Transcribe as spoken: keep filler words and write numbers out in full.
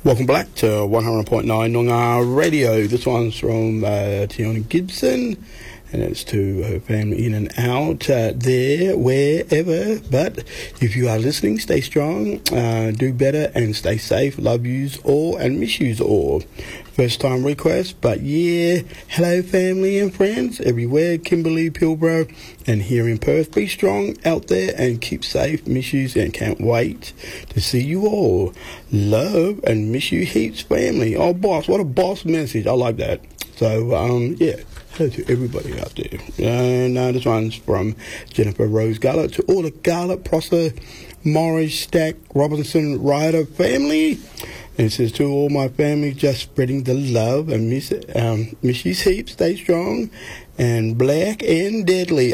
Welcome back to one hundred point nine Noongar Radio. This one's from uh, Tiona Gibson, and it's to her family in and out, uh, there, wherever. But if you are listening, stay strong, uh, do better, and stay safe. Love yous all and miss yous all. First time request, but yeah, hello family and friends everywhere, Kimberley, Pilbara, and here in Perth. Be strong out there and keep safe. Miss yous and can't wait to see you all. Love and miss you heaps, family. Oh, boss, what a boss message. I like that. So, um, yeah. Hello to everybody out there. And uh, this one's from Jennifer Rose Garlett. To all the Garlett, Prosser, Morris, Stack, Robinson, Ryder family. And it says, to all my family, just spreading the love and miss, um, miss you heaps. Stay strong and black and deadly.